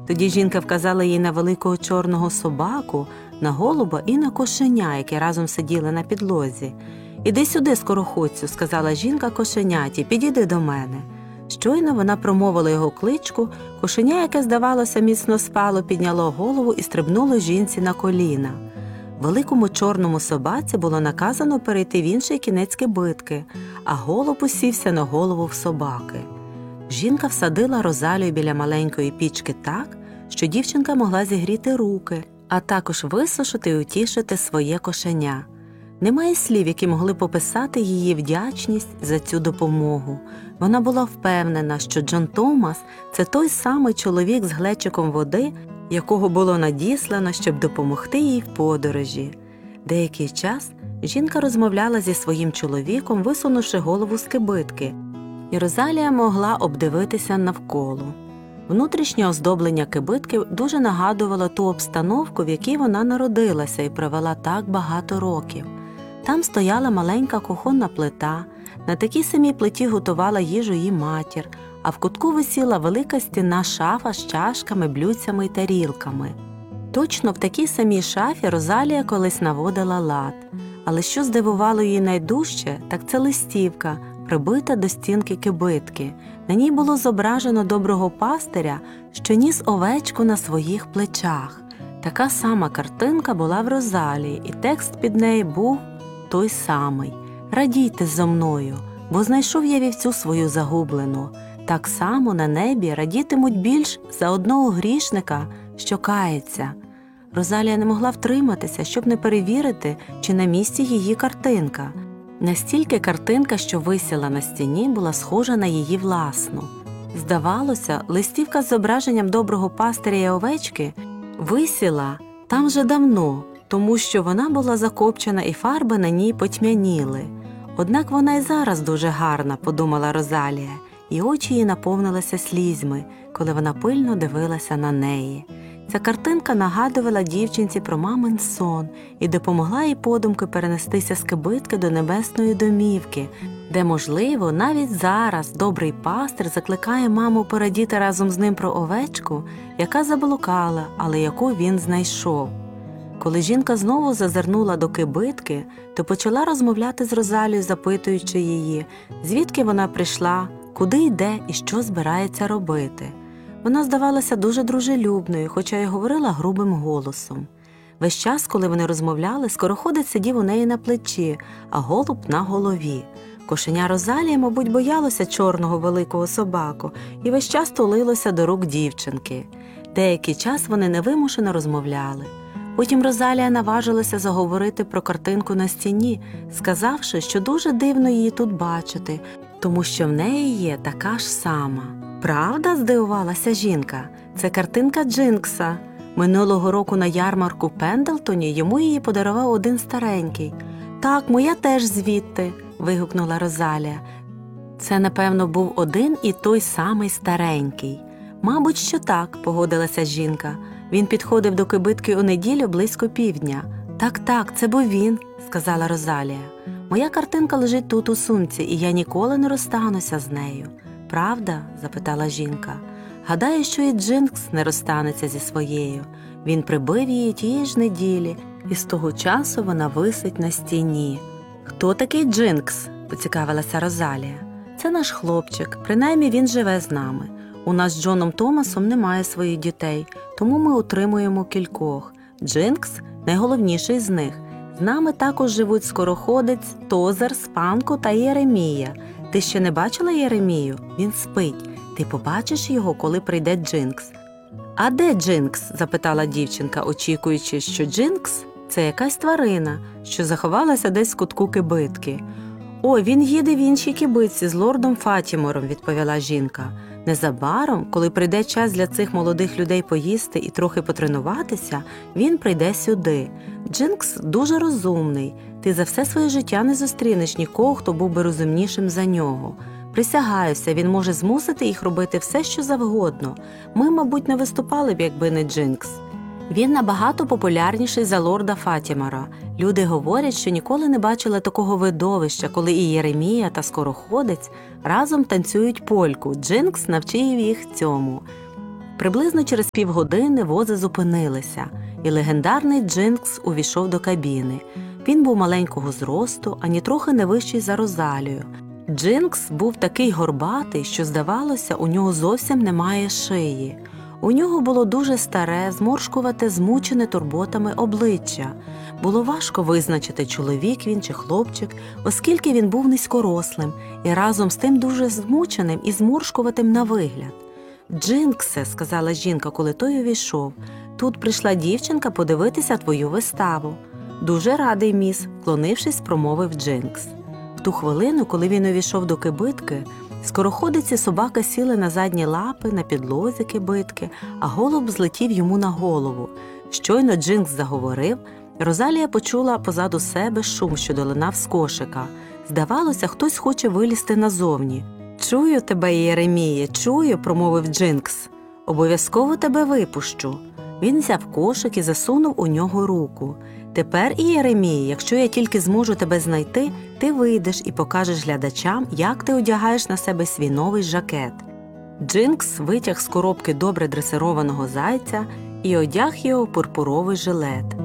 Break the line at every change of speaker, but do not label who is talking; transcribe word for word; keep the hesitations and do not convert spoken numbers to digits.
Тоді жінка вказала їй на великого чорного собаку, на голуба і на кошеня, які разом сиділи на підлозі. «Іди сюди, скороходцю», – сказала жінка кошеняті, – «підійди до мене». Щойно вона промовила його кличку, кошеня, яке, здавалося, міцно спало, підняло голову і стрибнуло жінці на коліна. Великому чорному собаці було наказано перейти в інший кінець кибитки, а голуб усівся на голову в собаки. Жінка всадила Розалію біля маленької пічки так, що дівчинка могла зігріти руки, а також висушити і утішити своє кошеня. Немає слів, які могли пописати її вдячність за цю допомогу. Вона була впевнена, що Джон Томас – це той самий чоловік з глечиком води, якого було надіслано, щоб допомогти їй в подорожі. Деякий час жінка розмовляла зі своїм чоловіком, висунувши голову з кибитки, і Розалія могла обдивитися навколо. Внутрішнє оздоблення кибитки дуже нагадувало ту обстановку, в якій вона народилася і провела так багато років. Там стояла маленька кухонна плита, на такій самій плиті готувала їжу її матір, а в кутку висіла велика стінна шафа з чашками, блюдцями й тарілками. Точно в такій самій шафі Розалія колись наводила лад. Але що здивувало її найдужче, так це листівка, прибита до стінки кибитки. На ній було зображено доброго пастиря, що ніс овечку на своїх плечах. Така сама картинка була в Розалії, і текст під нею був той самий: «Радійте зо мною, бо знайшов я вівцю свою загублену. Так само на небі радітимуть більш за одного грішника, що кається». Розалія не могла втриматися, щоб не перевірити, чи на місці її картинка. Настільки картинка, що висіла на стіні, була схожа на її власну. Здавалося, листівка з зображенням доброго пастиря і овечки висіла там вже давно, тому що вона була закопчена і фарби на ній потьмяніли. «Однак вона й зараз дуже гарна», – подумала Розалія, і очі її наповнилися слізьми, коли вона пильно дивилася на неї. Ця картинка нагадувала дівчинці про мамин сон і допомогла їй подумки перенестися з кибитки до небесної домівки, де, можливо, навіть зараз добрий пастир закликає маму порадіти разом з ним про овечку, яка заблукала, але яку він знайшов. Коли жінка знову зазирнула до кибитки, то почала розмовляти з Розалією, запитуючи її, звідки вона прийшла, куди йде і що збирається робити. Вона здавалася дуже дружелюбною, хоча й говорила грубим голосом. Весь час, коли вони розмовляли, скороходець сидів у неї на плечі, а голуб на голові. Кошеня Розалії, мабуть, боялося чорного великого собаку і весь час тулилося до рук дівчинки. Деякий час вони невимушено розмовляли. Потім Розалія наважилася заговорити про картинку на стіні, сказавши, що дуже дивно її тут бачити, тому що в неї є така ж сама. «Правда?» – здивувалася жінка. «Це картинка Джинкса. Минулого року на ярмарку в Пендлтоні йому її подарував один старенький». «Так, моя теж звідти», – вигукнула Розалія. Це, напевно, був один і той самий старенький. «Мабуть, що так», – погодилася жінка. «Він підходив до кибитки у неділю близько півдня». «Так-так, це був він», – сказала Розалія. «Моя картинка лежить тут у сумці, і я ніколи не розстануся з нею». «Правда?» – запитала жінка. «Гадаю, що і Джинкс не розстанеться зі своєю. Він прибив її тієї ж неділі, і з того часу вона висить на стіні». «Хто такий Джинкс?» – поцікавилася Розалія. «Це наш хлопчик, принаймні він живе з нами. У нас з Джоном Томасом немає своїх дітей, тому ми утримуємо кількох. Джинкс – найголовніший з них. З нами також живуть скороходець, Тозер, Спанко та Єремія. Ти ще не бачила Єремію? Він спить. Ти побачиш його, коли прийде Джинкс». «А де Джинкс?» – запитала дівчинка, очікуючи, що Джинкс – це якась тварина, що заховалася десь в кутку кибитки. «О, він їде в іншій кибитці з лордом Фатімором», – відповіла жінка. «Незабаром, коли прийде час для цих молодих людей поїсти і трохи потренуватися, він прийде сюди. Джинкс дуже розумний. Ти за все своє життя не зустрінеш нікого, хто був би розумнішим за нього. Присягаюся, він може змусити їх робити все, що завгодно. Ми, мабуть, не виступали б, якби не Джинкс. Він набагато популярніший за лорда Фатімора. Люди говорять, що ніколи не бачили такого видовища, коли і Єремія та скороходець разом танцюють польку. Джинкс навчив їх цьому». Приблизно через півгодини вози зупинилися, і легендарний Джинкс увійшов до кабіни. Він був маленького зросту, ані трохи не вищий за Розалію. Джинкс був такий горбатий, що, здавалося, у нього зовсім немає шиї. У нього було дуже старе, зморшкувате, змучене турботами обличчя. Було важко визначити, чоловік він чи хлопчик, оскільки він був низькорослим і разом з тим дуже змученим і зморшкуватим на вигляд. «Джинксе», – сказала жінка, коли той увійшов, – «тут прийшла дівчинка подивитися твою виставу». «Дуже радий, міс», – вклонившись, промовив Джинкс. В ту хвилину, коли він увійшов до кибитки, скороходиці собака сіли на задні лапи, на підлозі кибитки, а голуб злетів йому на голову. Щойно Джинкс заговорив, Розалія почула позаду себе шум, що долинав з кошика. Здавалося, хтось хоче вилізти назовні. «Чую тебе, Єреміє, чую», – промовив Джинкс. «Обов'язково тебе випущу». Він взяв кошик і засунув у нього руку. «Тепер, Єреміє, якщо я тільки зможу тебе знайти, ти вийдеш і покажеш глядачам, як ти одягаєш на себе свій новий жакет». Джинкс витяг з коробки добре дресированого зайця і одяг його в пурпуровий жилет.